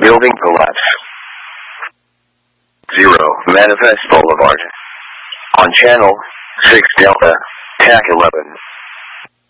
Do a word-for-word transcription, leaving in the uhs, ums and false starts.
Building collapse. Zero, Manifest Boulevard. On channel six Delta, T A C eleven.